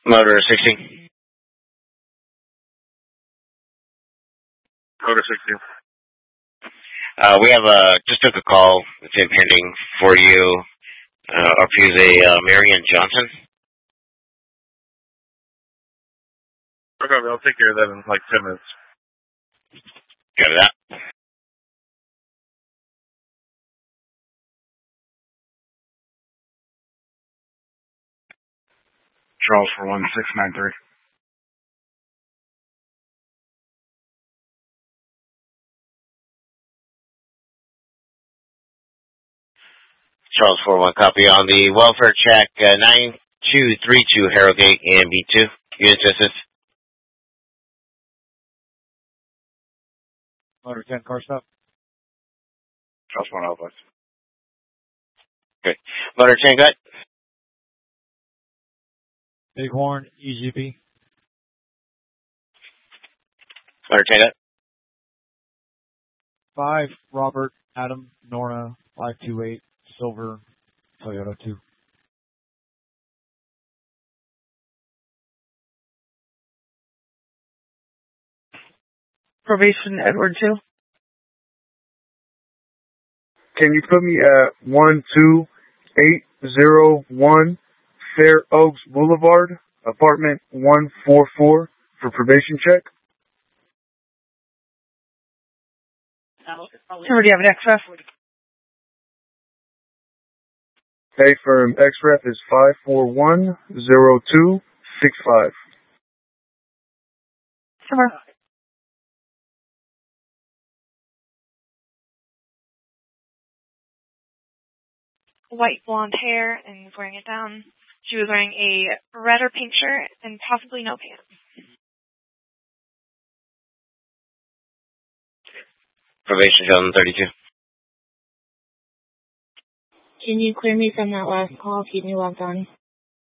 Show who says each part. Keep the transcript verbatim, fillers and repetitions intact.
Speaker 1: Motor sixteen.
Speaker 2: Motor sixteen.
Speaker 1: Uh, we have uh, just took a call. It's in pending for you. Uh, our fuse a uh, Marion Johnson.
Speaker 2: Okay, I'll take care of that in like ten minutes.
Speaker 1: Got that.
Speaker 3: Charles for one six nine three.
Speaker 1: Charles four one, copy on the welfare check, uh, nine two three two Harrogate A M B two. Unit assistance.
Speaker 4: Motor ten, car stop.
Speaker 3: Charles one Alpha.
Speaker 1: Okay. Motor ten, gut.
Speaker 4: Bighorn, E G P.
Speaker 1: Motor ten, gut.
Speaker 4: five, Robert, Adam, Norna, five two eight, Silver, Toyota two.
Speaker 5: Probation, Edward two.
Speaker 6: Can you put me at one two eight zero one Fair Oaks Boulevard, apartment one four four for probation check?
Speaker 5: Sir, do you have an X F?
Speaker 6: A firm X ref is five four one zero two six five.
Speaker 5: Sir. White blonde hair and was wearing it down. She was wearing a red or pink shirt and possibly no pants.
Speaker 1: Probation gentleman thirty-two.
Speaker 7: Can you clear me from that last call? Keep me logged on.